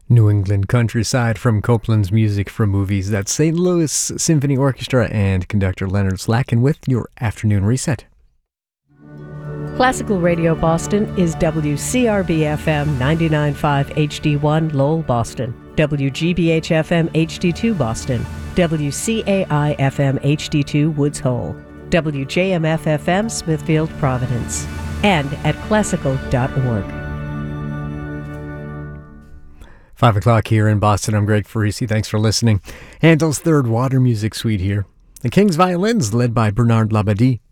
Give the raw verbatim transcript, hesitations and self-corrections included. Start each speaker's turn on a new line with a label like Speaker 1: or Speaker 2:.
Speaker 1: New England countryside from Copeland's music from movies. That's Saint Louis Symphony Orchestra and conductor Leonard Slacken with your afternoon reset.
Speaker 2: Classical Radio Boston is W C R B F M ninety-nine point five H D one Lowell, Boston, W G B H F M H D two Boston, W C A I F M H D two Woods Hole, W J M F F M Smithfield, Providence, and at classical dot org.
Speaker 1: Five o'clock here in Boston. I'm Greg Farisi. Thanks for listening. Handel's Third Water Music Suite here. The King's Violins, led by Bernard Labadie.